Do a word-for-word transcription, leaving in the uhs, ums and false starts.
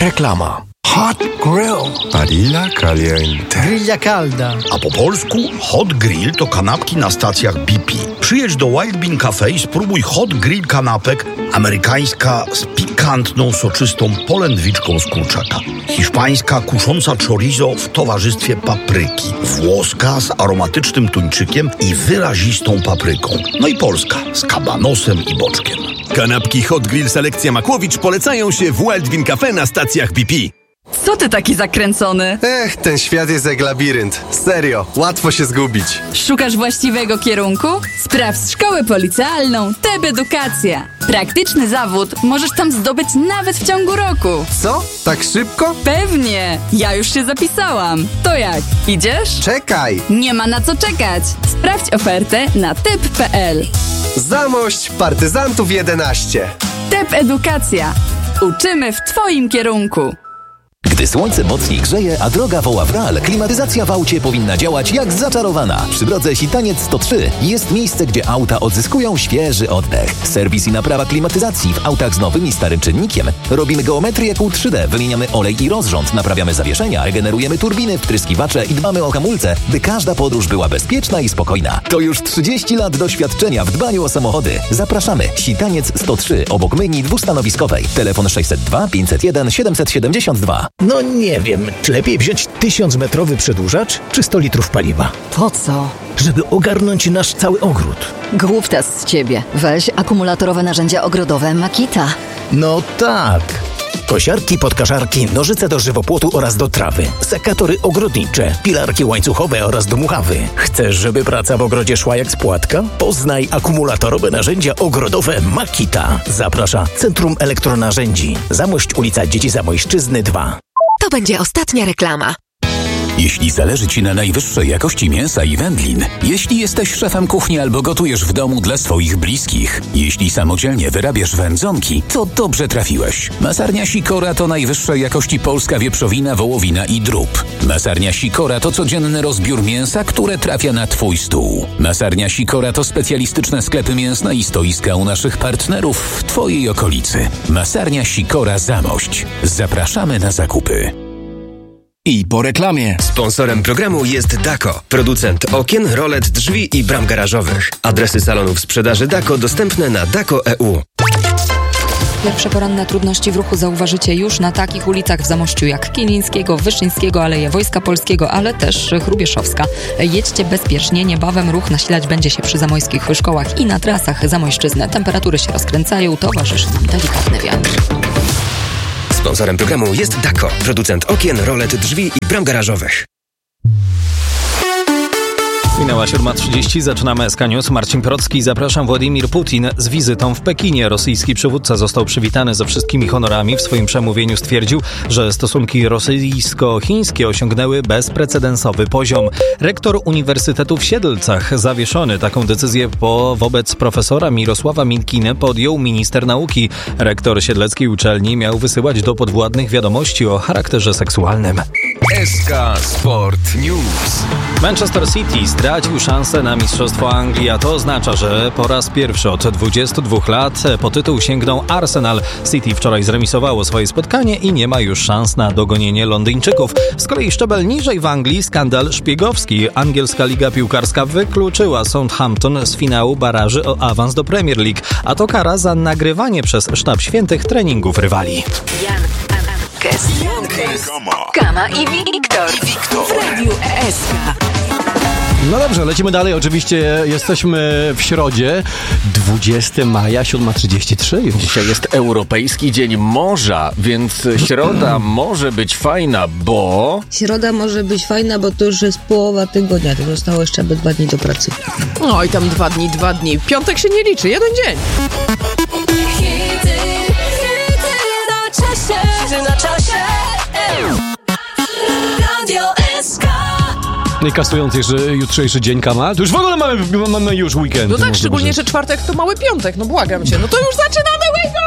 Reklama. Hot Grill. Parrilla Caliente. Grilla Calda. A po polsku Hot Grill to kanapki na stacjach B P. Przyjedź do Wild Bean Cafe i spróbuj Hot Grill kanapek, amerykańska z pikantną, soczystą polędwiczką z kurczaka, hiszpańska kusząca chorizo w towarzystwie papryki, włoska z aromatycznym tuńczykiem i wyrazistą papryką, no i polska z kabanosem i boczkiem. Kanapki Hot Grill Selekcja Makłowicz polecają się w Wild Bean Cafe na stacjach B P. Co ty taki zakręcony? Ech, ten świat jest jak labirynt. Serio, łatwo się zgubić. Szukasz właściwego kierunku? Sprawdź szkołę policealną T E B Edukacja. Praktyczny zawód możesz tam zdobyć nawet w ciągu roku. Co? Tak szybko? Pewnie! Ja już się zapisałam. To jak? Idziesz? Czekaj! Nie ma na co czekać. Sprawdź ofertę na tep kropka pe el. Zamość partyzantów jedenaście. T E B Edukacja. Uczymy w twoim kierunku. Gdy słońce mocniej grzeje, a droga woła w real, klimatyzacja w aucie powinna działać jak zaczarowana. Przy drodze Sitaniec sto trzy jest miejsce, gdzie auta odzyskują świeży oddech. Serwis i naprawa klimatyzacji w autach z nowym i starym czynnikiem. Robimy geometrię kół trzy D, wymieniamy olej i rozrząd, naprawiamy zawieszenia, regenerujemy turbiny, wtryskiwacze i dbamy o hamulce, by każda podróż była bezpieczna i spokojna. To już trzydzieści lat doświadczenia w dbaniu o samochody. Zapraszamy. Sitaniec sto trzy obok myjni dwustanowiskowej. Telefon sześćset dwa pięćset jeden siedemset siedemdziesiąt dwa. No nie wiem, czy lepiej wziąć tysiącmetrowy przedłużacz, czy sto litrów paliwa? Po co? Żeby ogarnąć nasz cały ogród. Głuptas z ciebie. Weź akumulatorowe narzędzia ogrodowe Makita. No tak. Kosiarki, podkaszarki, nożyce do żywopłotu oraz do trawy, sekatory ogrodnicze, pilarki łańcuchowe oraz do muchawy. Chcesz, żeby praca w ogrodzie szła jak z płatka? Poznaj akumulatorowe narzędzia ogrodowe Makita. Zaprasza Centrum Elektronarzędzi. Zamość, ulica Dzieci Zamojszczyzny dwa. To będzie ostatnia reklama. Jeśli zależy Ci na najwyższej jakości mięsa i wędlin, jeśli jesteś szefem kuchni albo gotujesz w domu dla swoich bliskich, jeśli samodzielnie wyrabiasz wędzonki, to dobrze trafiłeś. Masarnia Sikora to najwyższej jakości polska wieprzowina, wołowina i drób. Masarnia Sikora to codzienny rozbiór mięsa, które trafia na Twój stół. Masarnia Sikora to specjalistyczne sklepy mięsne i stoiska u naszych partnerów w Twojej okolicy. Masarnia Sikora Zamość. Zapraszamy na zakupy. I po reklamie. Sponsorem programu jest Dako, producent okien, rolet, drzwi i bram garażowych. Adresy salonów sprzedaży Dako dostępne na dako kropka e u. Pierwsze poranne trudności w ruchu zauważycie już na takich ulicach w Zamościu jak Kilińskiego, Wyszyńskiego, Aleje Wojska Polskiego, ale też Hrubieszowska. Jedźcie bezpiecznie, niebawem ruch nasilać będzie się przy zamojskich szkołach i na trasach Zamojszczyzny. Temperatury się rozkręcają, towarzyszy nam delikatny wiatr. Sponsorem programu jest Dako, producent okien, rolet, drzwi i bram garażowych. Minęła siódma trzydzieści, zaczynamy S K News. Marcin Procki, zapraszam. Władimir Putin z wizytą w Pekinie. Rosyjski przywódca został przywitany ze wszystkimi honorami. W swoim przemówieniu stwierdził, że stosunki rosyjsko-chińskie osiągnęły bezprecedensowy poziom. Rektor Uniwersytetu w Siedlcach zawieszony. Taką decyzję po, wobec profesora Mirosława Minkiny podjął minister nauki. Rektor siedleckiej uczelni miał wysyłać do podwładnych wiadomości o charakterze seksualnym. S K Sport News. Manchester City stracił szansę na Mistrzostwo Anglii, a to oznacza, że po raz pierwszy od dwudziestu dwóch lat po tytuł sięgnął Arsenal. City wczoraj zremisowało swoje spotkanie i nie ma już szans na dogonienie Londyńczyków. Z kolei szczebel niżej w Anglii skandal szpiegowski. Angielska Liga Piłkarska wykluczyła Southampton z finału baraży o awans do Premier League, a to kara za nagrywanie przez sztab świętych treningów rywali. Jan, Kes, Kama i Wiktor w Radiu S K. No dobrze, lecimy dalej. Oczywiście jesteśmy w środzie, dwudziestego maja, siódma trzydzieści trzy. Dzisiaj jest Europejski Dzień Morza, więc środa może być fajna, bo... Środa może być fajna, bo to już jest połowa tygodnia. To zostało jeszcze aby dwa dni do pracy. No i tam dwa dni, dwa dni. Piątek się nie liczy, jeden dzień. Na czasie. Radio S K. Nie kasując jeszcze jutrzejszy dzień, Kama, to już w ogóle mamy, mamy już weekend. No tak, szczególnie, że czwartek to mały piątek, no błagam cię. No to już zaczynamy weekend!